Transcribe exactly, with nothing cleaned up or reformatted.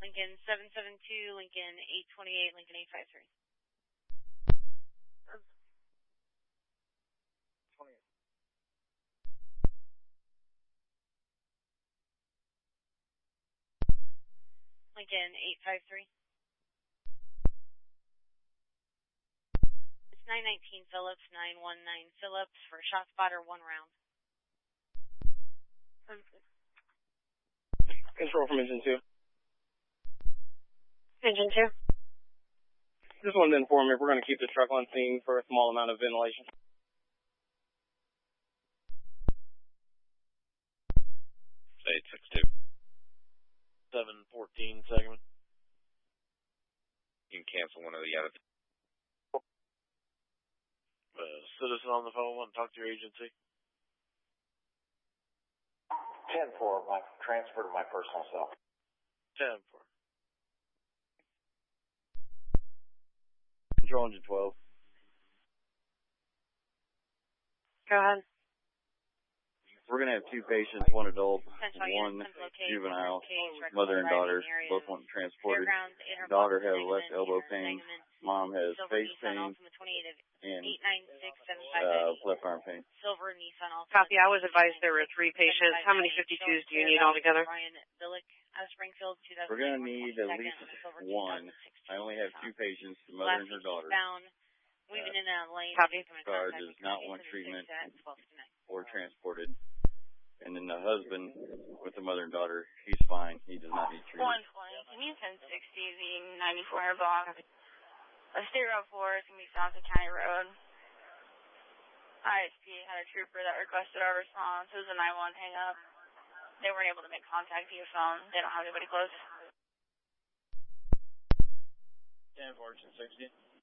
Lincoln seven seven two, Lincoln eight twenty-eight, Lincoln eight five three. Lincoln eight five three. It's nine nineteen Phillips, nine one nine Phillips for shot spotter, one round. Control from engine two. Engine two. Just wanted to inform you, we're going to keep the truck on scene for a small amount of ventilation. eight six two. seven fourteen segment. You can cancel one of the other. Uh, citizen on the phone, want to talk to your agency? ten four, my transfer to my personal cell. ten four. Control engine twelve. Go ahead. We're going to have two patients, one adult, Central one units, locate, juvenile, case, mother and daughter, areas, both want transported. fairgrounds, Daughter has Interbond, left elbow pain, Sangamon, mom has Silver face Nissan pain, Altima twenty-eight of and eight nine six seven five uh, eight. left arm pain. Silver Nissan Altima. Copy. I was advised there were three patients. How many fifty-twos do you need altogether? Ryan Billick out of Springfield, two thousand. We're going to need at least one. I only have two patients, the mother and her daughter. Bound, weaving in and out of lane. Copy. Car does not want treatment or transported. And then the husband with the mother and daughter, he's fine. He does not need treatment. one twenty. Can you ten sixty the ninety-four block? A state road four is going to be south of County Road. I S P had a trooper that requested our response. It was a nine one hang up. They weren't able to make contact via phone. They don't have anybody close. ten four, sixty.